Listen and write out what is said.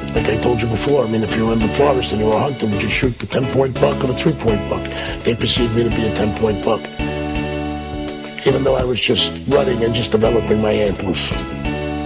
Like I told you before, if you were in the forest and you were a hunter, would you shoot the 10-point buck or the 3-point buck? They perceived me to be a 10-point buck, even though I was just running and just developing my antlers.